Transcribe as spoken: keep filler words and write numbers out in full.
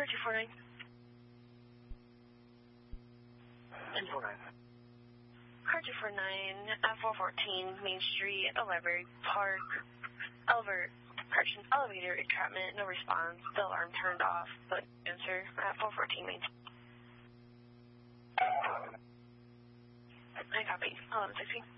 two four nine. two four nine. Car two four nine at four fourteen Main Street, Library Park. Elevator, correction, elevator entrapment, no response. The alarm turned off, but answer at four fourteen Main Street. I copy. eleven sixteen.